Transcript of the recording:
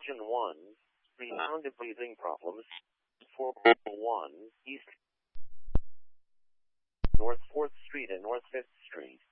Station 1, renowned breathing problems, 401 East North 4th Street and North 5th Street.